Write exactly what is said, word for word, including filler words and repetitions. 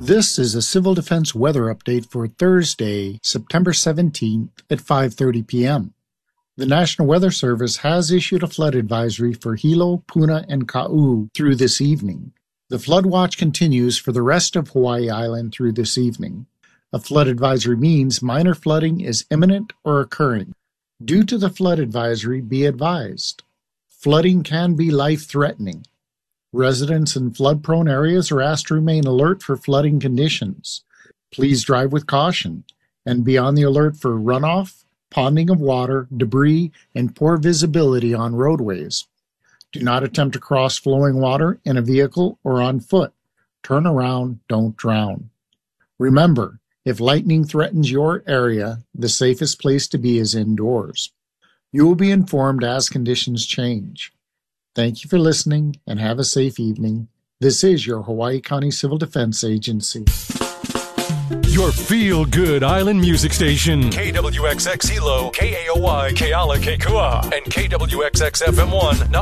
This is a Civil Defense weather update for Thursday, September seventeenth at five thirty p.m. The National Weather Service has issued a flood advisory for Hilo, Puna, and Kau through this evening. The flood watch continues for the rest of Hawaii Island through this evening. A flood advisory means minor flooding is imminent or occurring. Due to the flood advisory, be advised. Flooding can be life-threatening. Residents in flood-prone areas are asked to remain alert for flooding conditions. Please drive with caution and be on the alert for runoff, ponding of water, debris, and poor visibility on roadways. Do not attempt to cross flowing water in a vehicle or on foot. Turn around, don't drown. Remember, if lightning threatens your area, the safest place to be is indoors. You will be informed as conditions change. Thank you for listening and have a safe evening. This is your Hawaii County Civil Defense Agency. Your feel-good island music station. K W X X Hilo, K A O Y, Keala, Kekua, and K W X X F M one.